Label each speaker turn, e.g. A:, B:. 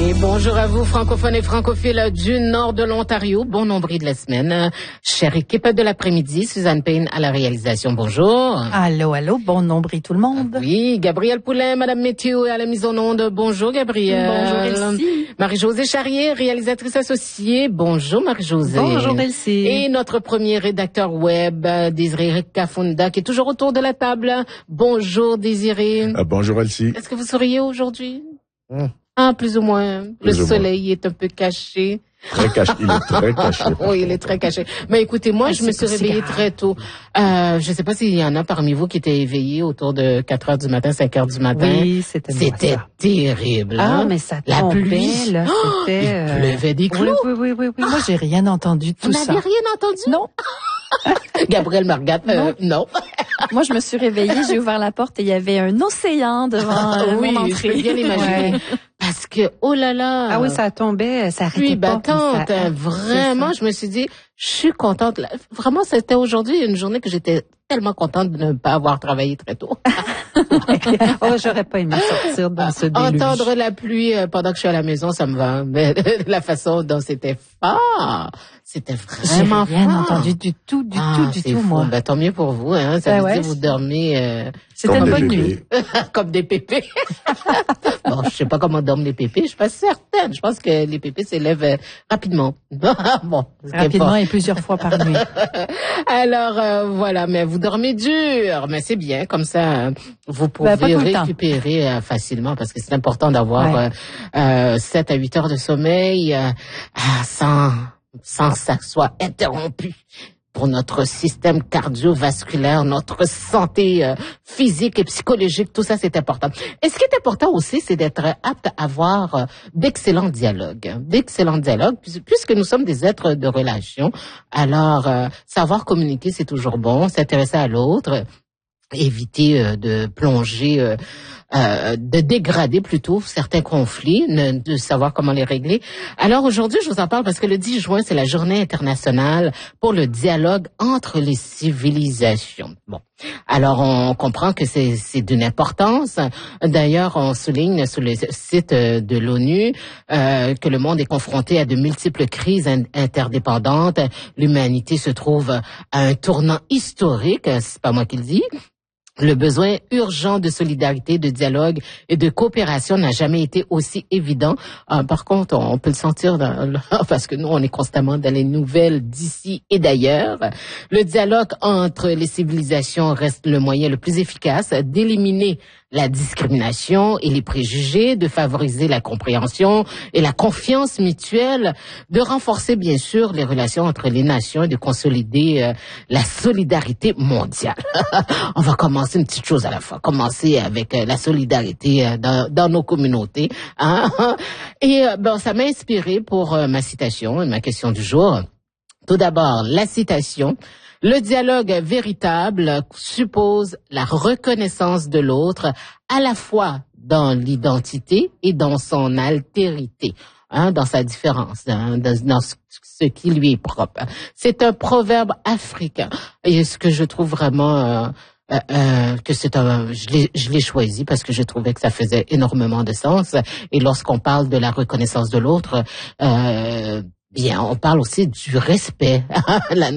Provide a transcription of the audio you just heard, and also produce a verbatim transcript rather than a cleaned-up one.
A: Et bonjour à vous, francophones et francophiles du nord de l'Ontario. Bon nombril de la semaine. Chère équipe de l'après-midi, Suzanne Payne à la réalisation. Bonjour.
B: Allô, allô, bon nombril tout le monde.
A: Oui, Gabrielle Poulin, Madame Météo à la mise en onde. Bonjour Gabrielle.
B: Bonjour Elsie.
A: Marie-Josée Charrier, réalisatrice associée. Bonjour Marie-Josée.
B: Bonjour Elsie.
A: Et notre premier rédacteur web, Désiré Kafunda, qui est toujours autour de la table. Bonjour Désiré.
C: Euh, bonjour Elsie.
A: Est-ce que vous souriez aujourd'hui?
C: Hum.
A: Ah, plus ou moins.
C: Plus
A: le
C: ou
A: soleil moins. Est un peu caché.
C: Très caché. Il est très caché.
A: Oui, il est très caché. Mais écoutez, moi,
B: ah,
A: je me suis réveillée très tôt. Euh, je ne sais pas s'il y en a parmi vous qui étaient éveillés autour de quatre heures du matin, cinq heures du matin.
B: Oui, c'était moi,
A: C'était
B: ça.
A: terrible.
B: Ah,
A: hein?
B: mais ça
A: La
B: tombait,
A: pluie.
B: là,
A: Oh,
B: c'était...
A: il
B: euh,
A: pleuvait des clous.
B: Oui, oui, oui, oui, oui. Moi, j'ai rien entendu de tout
A: Vous
B: ça.
A: n'avez rien entendu?
B: Non.
A: Gabrielle me regarde. Euh, non.
D: Moi, je me suis réveillée, j'ai ouvert la porte et il y avait un océan devant euh,
A: oui,
D: mon
A: je
D: entrée.
A: peux bien l'imaginer.
B: Ouais.
A: Parce que, oh là là.
B: Ah oui, ça tombait, ça arrêtait
A: Puis
B: pas.
A: battante,
B: puis ça-
A: hein, vraiment, je me suis dit, je suis contente. Là, vraiment, c'était aujourd'hui une journée que j'étais tellement contente de ne pas avoir travaillé très tôt.
B: Oh, j'aurais pas aimé sortir dans ce déluge.
A: Entendre la pluie euh, pendant que je suis à la maison, ça me va. Mais la façon dont c'était fort, c'était
B: J'ai
A: vraiment
B: rien
A: fort.
B: entendu du tout, du
A: Ah,
B: tout, du
A: c'est
B: tout,
A: fou.
B: moi.
A: Ben, tant mieux pour vous, hein. Ça
B: Ben
A: veut
B: ouais,
A: dire vous
B: c'est-
A: dormez euh,
B: C'était
C: Comme
B: une
C: des
B: bonne
C: bébés.
B: nuit.
A: comme des pépés. Bon, je sais pas comment dorment les pépés, je suis pas certaine. Je pense que les pépés s'élèvent euh, rapidement. Bon, ce qui est
B: Rapidement
A: pas-
B: et plusieurs fois par nuit.
A: Alors euh, voilà, mais vous dormez dur, mais c'est bien, comme ça euh, vous pouvez
B: Ben, pas tout le temps.
A: récupérer euh, facilement parce que c'est important d'avoir
B: Ouais.
A: euh, euh, sept à huit heures de sommeil euh, ah, sans sans que ça soit interrompu pour notre système cardiovasculaire, notre santé euh, physique et psychologique, tout ça c'est important. Et ce qui est important aussi, c'est d'être apte à avoir euh, d'excellents dialogues, d'excellents dialogues, puis- puisque nous sommes des êtres de relation. Alors, euh, savoir communiquer, c'est toujours bon, s'intéresser à l'autre, éviter euh, de plonger, euh, euh, de dégrader plutôt certains conflits, ne- de savoir comment les régler. Alors aujourd'hui, je vous en parle parce que le dix juin, c'est la journée internationale pour le dialogue entre les civilisations. Bon, alors on comprend que c'est c'est d'une importance. D'ailleurs, on souligne sur le site euh, de l'ONU euh, que le monde est confronté à de multiples crises in- interdépendantes. L'humanité se trouve à un tournant historique, c'est pas moi qui le dis. Le besoin urgent de solidarité, de dialogue et de coopération n'a jamais été aussi évident. Euh, par contre, on peut le sentir dans, parce que nous, on est constamment dans les nouvelles d'ici et d'ailleurs. Le dialogue entre les civilisations reste le moyen le plus efficace d'éliminer la discrimination et les préjugés, de favoriser la compréhension et la confiance mutuelle, de renforcer bien sûr les relations entre les nations et de consolider euh, la solidarité mondiale. On va commencer une petite chose à la fois. Commencer avec euh, la solidarité euh, dans, dans nos communautés. Hein? Et euh, ben, ça m'a inspiré pour euh, ma citation et ma question du jour. Tout d'abord, la citation. Le dialogue véritable suppose la reconnaissance de l'autre à la fois dans l'identité et dans son altérité, hein, dans sa différence, hein, dans, dans ce, ce qui lui est propre. C'est un proverbe africain et ce que je trouve vraiment euh, euh, euh, que c'est un, je l'ai, je l'ai choisi parce que je trouvais que ça faisait énormément de sens. Et lorsqu'on parle de la reconnaissance de l'autre, euh, bien, on parle aussi du respect. La